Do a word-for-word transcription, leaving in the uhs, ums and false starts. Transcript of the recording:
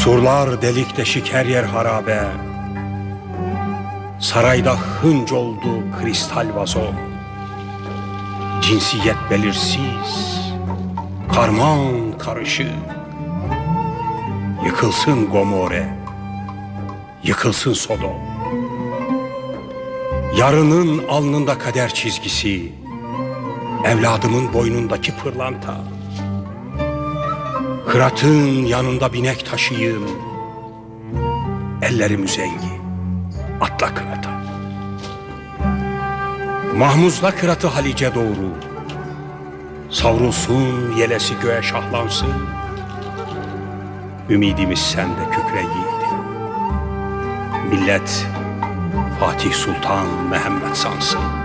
Surlar delik deşik, her yer harabe. Sarayda hınç oldu kristal vazo. Cinsiyet belirsiz, karman karışık. Yıkılsın Gomorre, yıkılsın Sodom. Yarının alnında kader çizgisi, evladımın boynundaki pırlanta. Kıratın yanında binek taşıyım, ellerim üzengi, atla kırata. Mahmuzla kıratı Halice doğru, savrulsun yelesi göğe şahlansın. Ümidimiz sende kükre yiğidim. Millet Fatih Sultan Mehmet sansın.